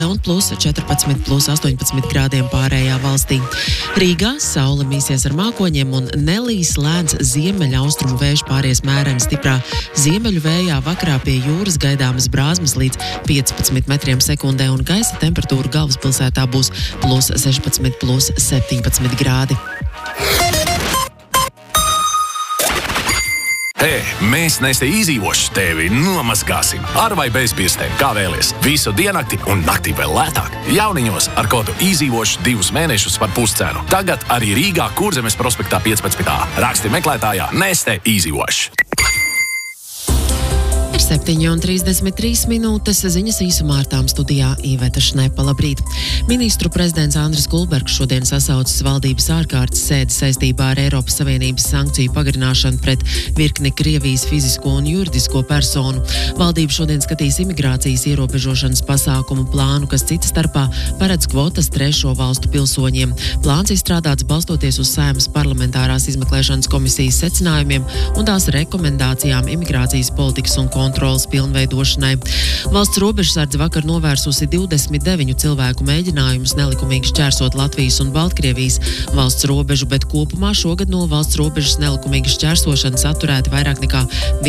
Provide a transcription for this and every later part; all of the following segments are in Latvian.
un plus 14, plus 18 grādiem pārējā valstī. Rīgā saule mīsies ar mākoņiem un nelīs lēns ziemeļaustrumu vējš pāries mēreni stiprā ziemeļu vējā. Vakarā pie jūras gaidāmas brāzmas līdz 15 metriem sekundē un gaisa temperatūra galvaspilsētā būs plus 16, plus 17 grādi. Hei, mēs Neste izdzīvoši tevi nomazgāsim. Ar vai bez pirkstiem, kā vēlies. Visu diennakti un naktī vēl lētāk. Jauniņos ar kodu izdzīvoši 2 mēnešus par puscenu. Tagad arī Rīgā Kurzemes prospektā 15. Raksti meklētājā Neste izdzīvoši. 7:33 minūtes, ziņas īsumā ar tām studijā Iveta Šnepa. Labrīt. Ministru prezidents Andris Kulbergs šodien sasaucis valdības ārkārtas sēdi saistībā ar Eiropas Savienības sankciju pagarināšanu pret virkni Krievijas fizisko un juridisko personu. Valdība šodien skatīs imigrācijas ierobežošanas pasākumu plānu, kas cita starpā paredz kvotas 3. valstu pilsoņiem. Plāns izstrādāts balstoties uz Saeimas parlamentārās izmeklēšanas komisijas secinājumiem un tās rekomendācijām imigrācijas politikas un kontrolas pilnveidošanai. Valsts robežsardze vakar novērsusi 29 cilvēku mēģinājumus nelikumīgi šķērsot Latvijas un Baltkrievijas valsts robežu, bet kopumā šogad no valsts robežas nelikumīgi šķērsošanas atturēti vairāk nekā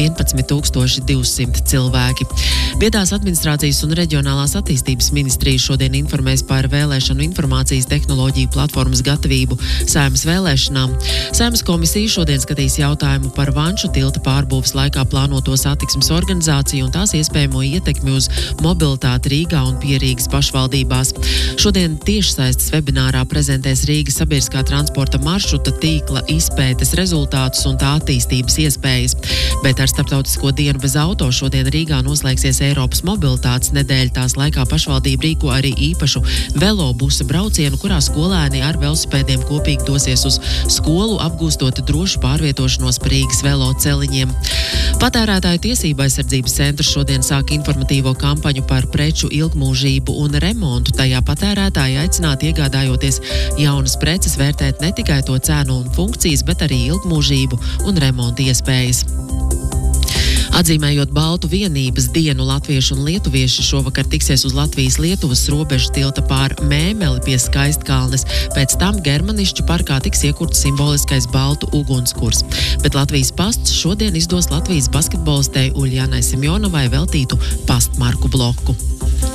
11,200 cilvēki. Vietās administrācijas un reģionālās attīstības ministrija šodien informēs par vēlēšanu informācijas tehnoloģiju platformas gatavību Saeimas vēlēšanām. Saeimas komisija šodien skatīs jautājumu par Vanšu tilta pārbūves laikā plānoto satiksmes organizāciju un tās iespējamo ietekmi uz mobilitāti Rīgā un pie Rīgas pašvaldībās. Šodien tiešsaistes webinārā prezentēs Rīgas sabiedriskā transporta maršruta tīkla izpētes rezultātus un tā attīstības iespējas. Bet ar starptautisko dienu bez auto šodien Rīgā noslēgsies Eiropas mobilitātes nedēļa. Tās laikā pašvaldība rīko arī īpašu velobusa braucienu, kurā skolēni ar velosipēdiem kopīgi dosies uz skolu, apgūstot drošu pārvietošanos pa Rīgas veloceliņiem. Patērētāju tiesību aizsardzības centrs šodien sāk informatīvo kampaņu par preču ilgmūžību un remontu. Tajā patērētāji aicināti iegādājoties jaunas preces vērtēt ne tikai to cenu un funkcijas, bet arī ilgmūžību un remonta iespējas. Atzīmējot Baltu vienības dienu, latvieši un lietuvieši šovakar tiksies uz Latvijas-Lietuvas robežas tilta pār Mēmeli pie Skaistkalnes. Pēc tam Germanišķu parkā tiks iekurts simboliskais baltu ugunskurs. Bet Latvijas pasts šodien izdos Latvijas basketbolistei Uļjanai Simjonovai veltītu pastmarku bloku.